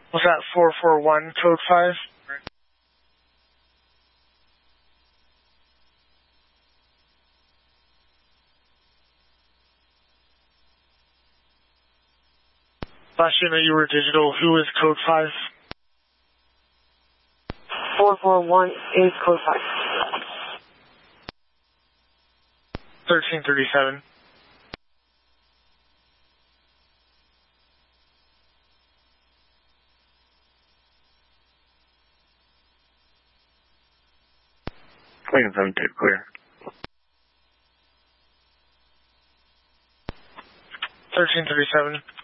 Was that 441, code 5? Last unit, you were digital. Who is code 5? 441 is code 5. 1337. Clean 72, clear. 1337.